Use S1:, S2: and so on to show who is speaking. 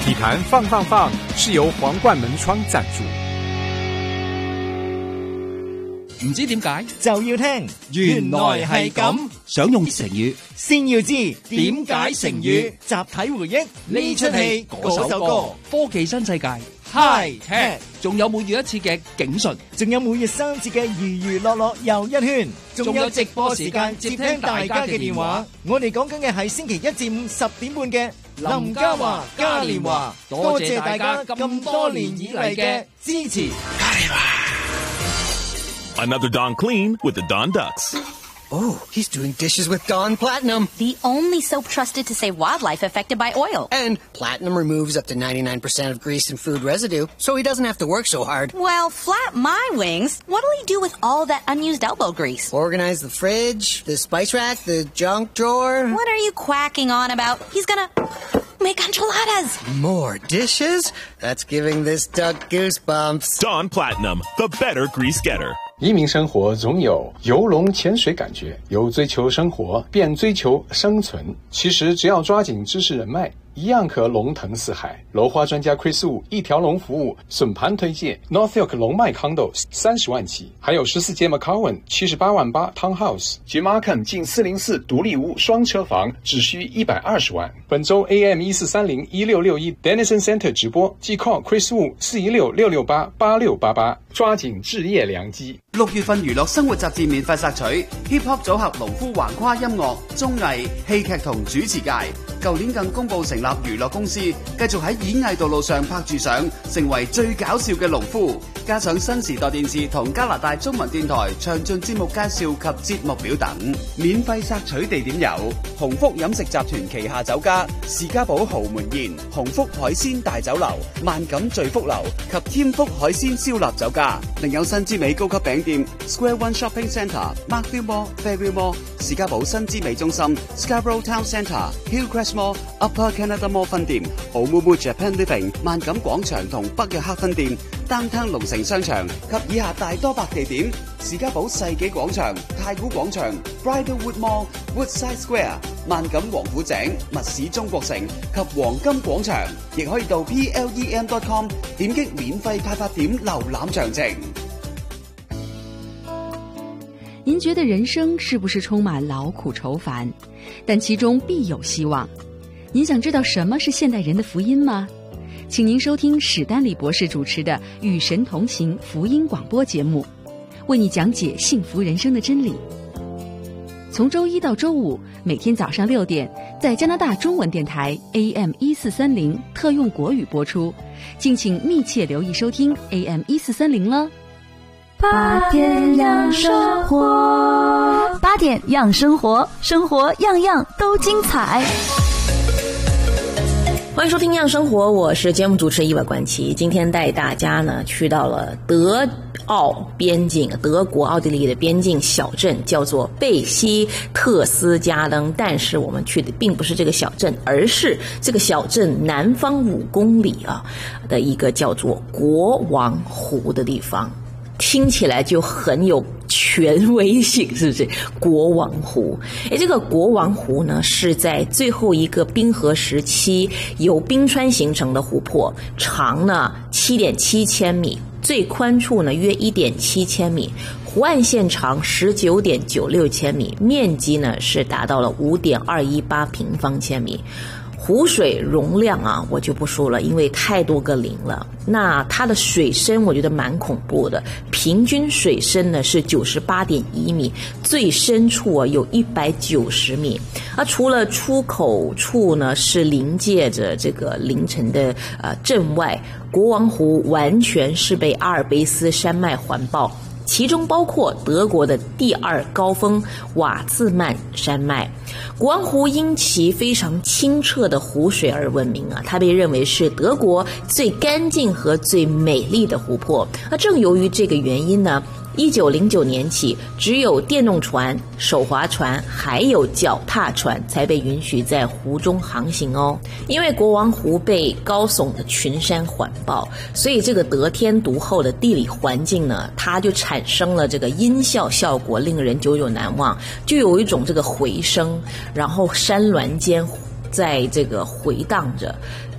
S1: 体坛放放放是由皇冠門窗贊助。
S2: 唔知點解
S3: 就要聽，原來係咁。
S2: 想用成語，
S3: 先要知點解成語。集體回憶呢出戲嗰首歌，
S2: 科技新世界
S3: High Tech，
S2: 仲有每月一次嘅警訊，
S3: 仲有每月3節嘅娛娛樂樂又一圈，仲有直播時間接聽大家嘅電話。我哋講緊嘅係星期一至五10點半嘅林嘉華嘉年華。多謝大家咁多年以嚟嘅支持。
S4: Another Dawn Clean with the Dawn Ducks.
S5: Oh, he's doing dishes with Dawn Platinum.
S6: The only soap trusted to save wildlife affected by oil.
S5: And Platinum removes up to 99% of grease and food residue, so he doesn't have to work so hard.
S6: Well, flap my wings. What'll he do with all that unused elbow grease?
S5: Organize the fridge, the spice rack, the junk drawer.
S6: What are you quacking on about? He's gonna make enchiladas.
S5: More dishes? That's giving this duck goosebumps.
S4: Dawn Platinum, the better grease getter.
S7: 移民生活总有游龙潜水感觉，由追求生活变追求生存。其实只要抓紧知识人脉，一样可龙腾四海。楼花专家 Chris Wu 一条龙服务笋盘推荐 Northyok 龙脉 Condo 30万起，还有14街 McCowan 78万8 Townhouse 及 Markham 近404独立屋双车房只需120万。本周 AM14301661 Denison Center 直播，即 call Chris Wu 416-668-8688，抓緊置業良機。
S8: 6月份娛樂生活雜誌免費索取 Hip Hop 組合農夫橫跨音樂、綜藝、戲劇同主持界。舊年更公佈成立娛樂公司，繼續喺演藝道路上拍住上，成為最搞笑嘅農夫。加上新時代電視同加拿大中文電台詳盡節目介紹及節目表等。免費索取地點有鴻福飲食集團旗下酒家士嘉堡豪門宴、鴻福海鮮大酒樓、萬錦聚福樓及添福海鮮燒臘酒家。另有新之美高級餅店 Square One Shopping Centre、Markville Mall、Fairview Mall、士嘉堡新之美中心、Scarborough Town Centre、Hillcrest Mall、Upper Canada Mall 分店、Oumuamua Japan Living、萬錦廣場同北約克分店、Downtown 龍城商場及以下大多白地點：士嘉堡世紀廣場、太古廣場、Bridlewood Mall、Woodside Square、萬錦王府井、密市中國城及黃金廣場。亦可以到 plem.com 點擊免費派發點瀏覽詳情。
S9: 您覺得人生是不是充滿勞苦愁煩？但其中必有希望。您想知道什麼是現代人的福音嗎？請您收聽史丹利博士主持的《與神同行》福音廣播節目，為你講解幸福人生的真理。從周一到周五，每天早上6點，在加拿大中文電台 AM1430特用國語播出，敬請密切留意收聽 AM1430了。
S10: 8點養生活，8點養生活，生活樣樣都精彩。
S11: 歡迎收聽《樣生活》，我是節目主持人伊娃冠琪。今天帶大家呢去到了德奧邊境，德國奧地利的邊境小鎮，叫做貝希特斯加登。但是我們去的並不是這個小鎮，而是這個小鎮南方5公里的一個叫做國王湖的地方。聽起來就很有權威性，是不是？國王湖，這個國王湖呢，是在最後一個冰河時期由冰川形成的湖泊，長呢7.7千米，最寬處呢約1.7千米，湖岸線長19.96千米，面積呢是達到了5.218平方千米。湖水容量我就不說了，因為太多個零了。那它的水深我覺得蠻恐怖的，平均水深呢是98.1米，最深處有190米。除了出口處呢是臨界着這個凌晨的鎮外，國王湖完全是被阿爾卑斯山脈環抱，其中包括德國的第2高峰瓦茲曼山脈。國王湖因其非常清澈的湖水而聞名它被認為是德國最乾淨和最美麗的湖泊。正由於這個原因呢，1909年起，只有電動船、手划船還有腳踏船才被允許在湖中航行哦。因為國王湖被高聳的群山環抱，所以這個得天獨厚的地理環境呢，它就產生了這個音效果，令人久久難忘，就有一種這個回聲，然後山巒間在這個回盪着。